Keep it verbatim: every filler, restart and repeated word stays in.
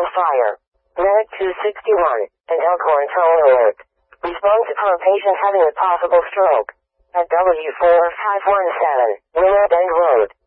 fire. Medic two sixty-one, and Elkhorn Toll Alert. Response upon patient having a possible stroke. At W four five one seven, Willow Bend Road.